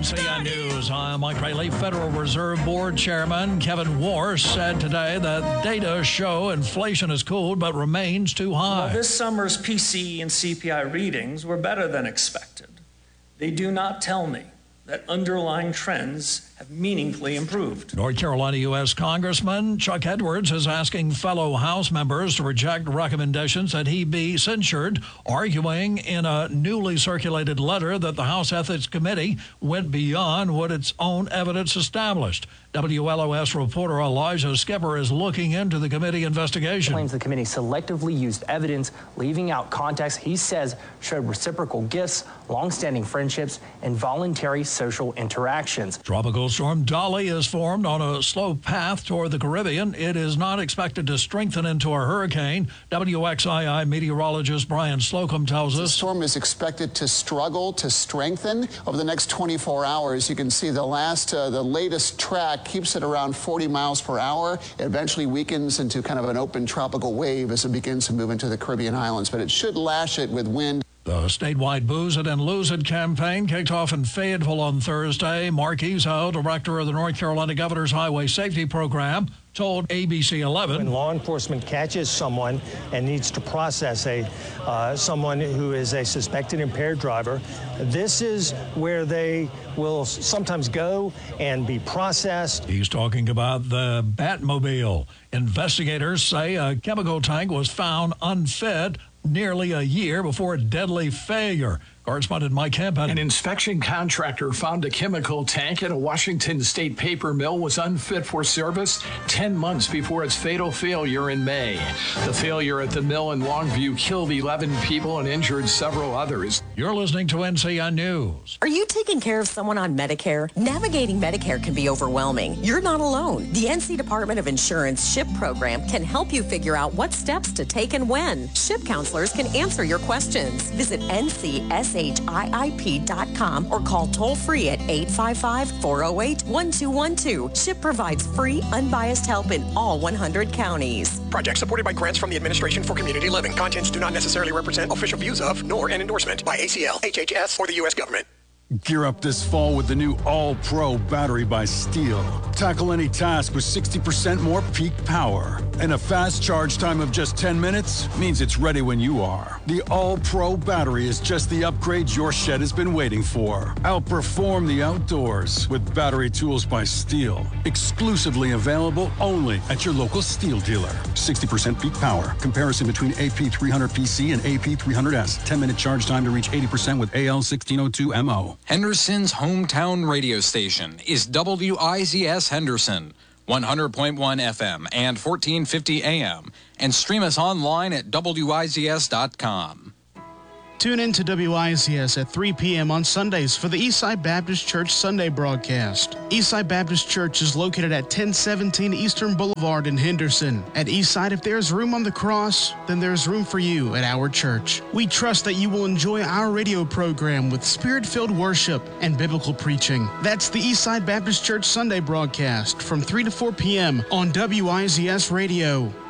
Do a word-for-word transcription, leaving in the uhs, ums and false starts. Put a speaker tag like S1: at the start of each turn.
S1: C N News, I'm Mike Rayleigh. Federal Reserve Board Chairman Kevin Warsh said today that data show inflation has cooled but remains too high.
S2: While this summer's P C E and C P I readings were better than expected, they do not tell me that underlying trends have meaningfully improved.
S1: North Carolina U S Congressman Chuck Edwards is asking fellow House members to reject recommendations that he be censured, arguing in a newly circulated letter that the House Ethics Committee went beyond what its own evidence established. W L O S reporter Elijah Skipper is looking into the committee investigation.
S3: He claims the committee selectively used evidence, leaving out context he says showed reciprocal gifts, long-standing friendships, and voluntary social interactions.
S1: Tropical Storm Dolly is formed on a slow path toward the Caribbean. It is not expected to strengthen into a hurricane. W X I I meteorologist Brian Slocum tells us.
S4: The storm is expected to struggle to strengthen over the next twenty-four hours. You can see the last, uh, the latest track keeps it around forty miles per hour. It eventually weakens into kind of an open tropical wave as it begins to move into the Caribbean islands, but it should lash it with wind.
S1: The statewide Booze It and Lose It campaign kicked off in Fayetteville on Thursday. Mark Ezell, director of the North Carolina Governor's Highway Safety Program, told A B C eleven.
S5: When law enforcement catches someone and needs to process a uh, someone who is a suspected impaired driver, this is where they will sometimes go and be processed.
S1: He's talking about the Batmobile. Investigators say a chemical tank was found unfit nearly a year before a deadly failure. Correspondent Mike Hempen.
S6: An inspection contractor found a chemical tank at a Washington State paper mill was unfit for service ten months before its fatal failure in May. The failure at the mill in Longview killed eleven people and injured several others.
S1: You're listening to N C N News.
S7: Are you taking care of someone on Medicare? Navigating Medicare can be overwhelming. You're not alone. The N C Department of Insurance SHIP program can help you figure out what steps to take and when. SHIP counselors can answer your questions. Visit N C S H I I P dot com or call toll-free at eight five five, four oh eight, one two one two. SHIP provides free, unbiased help in all one hundred counties.
S8: Project supported by grants from the Administration for Community Living. Contents do not necessarily represent official views of, nor an endorsement by A C L, H H S, or the U S government.
S9: Gear up this fall with the new All-Pro battery by Steel. Tackle any task with sixty percent more peak power. And a fast charge time of just ten minutes means it's ready when you are. The All-Pro battery is just the upgrade your shed has been waiting for. Outperform the outdoors with battery tools by Steel. Exclusively available only at your local Steel dealer. sixty percent peak power. Comparison between A P three hundred P C and A P three hundred S. ten minute charge time to reach eighty percent with A L sixteen oh two M O.
S10: Henderson's hometown radio station is W I Z S Henderson, one hundred point one F M and fourteen fifty A M, and stream us online at W I Z S dot com.
S11: Tune in to W I Z S at three p.m. on Sundays for the Eastside Baptist Church Sunday broadcast. Eastside Baptist Church is located at ten seventeen Eastern Boulevard in Henderson. At Eastside, if there's room on the cross, then there's room for you at our church. We trust that you will enjoy our radio program with spirit-filled worship and biblical preaching. That's the Eastside Baptist Church Sunday broadcast from three to four p.m. on W I Z S Radio.